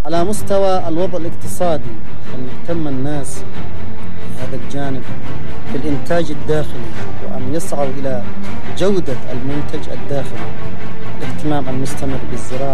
على مستوى الوضع الاقتصادي، أن يهتم الناس في هذا الجانب بالإنتاج الداخلي، وأن يسعوا إلى جودة المنتج الداخلي، الاهتمام المستمر بالزراعة.